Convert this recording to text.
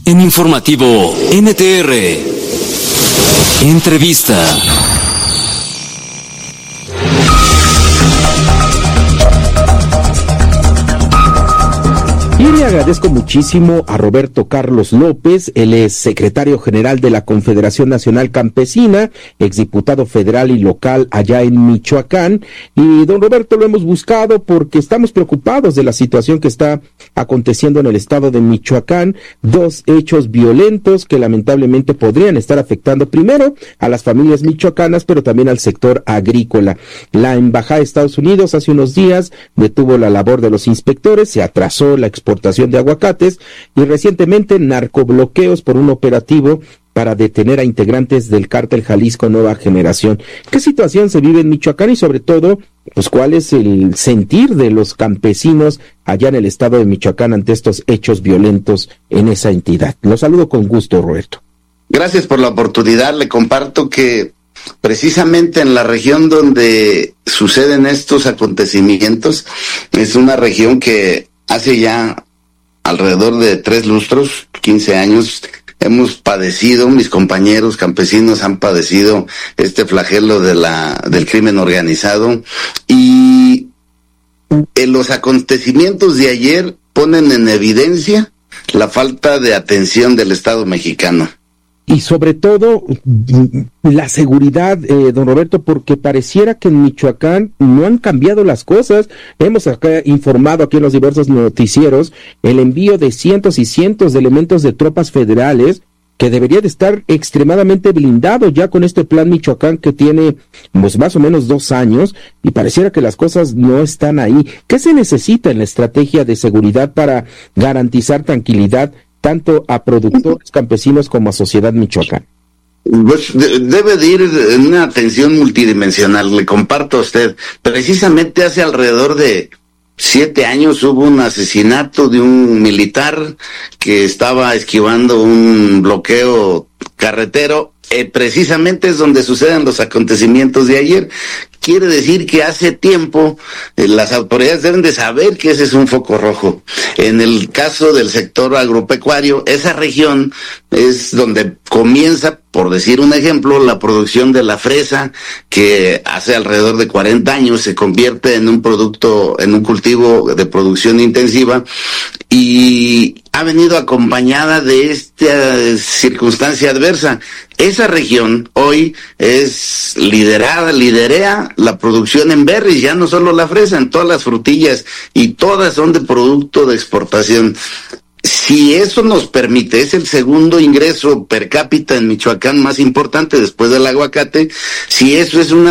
En Informativo NTR. Entrevista. Y le agradezco muchísimo a Roberto Carlos López, él es secretario general de la Confederación Nacional Campesina, exdiputado federal y local allá en Michoacán. Y don Roberto, lo hemos buscado porque estamos preocupados de la situación que está aconteciendo en el estado de Michoacán, dos hechos violentos que lamentablemente podrían estar afectando primero a las familias michoacanas, pero también al sector agrícola. La Embajada de Estados Unidos hace unos días detuvo la labor de los inspectores, se atrasó la exportación de aguacates y recientemente narcobloqueos por un operativo para detener a integrantes del cártel Jalisco Nueva Generación. ¿Qué situación se vive en Michoacán y sobre todo, pues cuál es el sentir de los campesinos allá en el estado de Michoacán ante estos hechos violentos en esa entidad? Los saludo con gusto, Roberto. Gracias por la oportunidad. Le comparto que precisamente en la región donde suceden estos acontecimientos es una región que hace ya alrededor de 3 lustros, 15 años, hemos padecido, mis compañeros campesinos han padecido este flagelo del crimen organizado, y los acontecimientos de ayer ponen en evidencia la falta de atención del Estado mexicano. Y sobre todo, la seguridad, don Roberto, porque pareciera que en Michoacán no han cambiado las cosas. Hemos acá informado aquí en los diversos noticieros el envío de cientos y cientos de elementos de tropas federales que debería de estar extremadamente blindado ya con este plan Michoacán que tiene pues más o menos 2 años, y pareciera que las cosas no están ahí. ¿Qué se necesita en la estrategia de seguridad para garantizar tranquilidad tanto a productores campesinos como a sociedad michoacana? Pues debe de ir en una atención multidimensional. Le comparto a usted, precisamente hace alrededor de 7 años hubo un asesinato de un militar que estaba esquivando un bloqueo carretero. Precisamente es donde suceden los acontecimientos de ayer. Quiere decir que hace tiempo las autoridades deben de saber que ese es un foco rojo. En el caso del sector agropecuario, esa región es donde comienza, por decir un ejemplo, la producción de la fresa, que hace alrededor de 40 años se convierte en un producto, en un cultivo de producción intensiva, y ha venido acompañada de esta circunstancia adversa. Esa región hoy es liderea la producción en berries, ya no solo la fresa, en todas las frutillas, y todas son de producto de exportación. Si eso nos permite, es el segundo ingreso per cápita en Michoacán más importante después del aguacate, si eso es una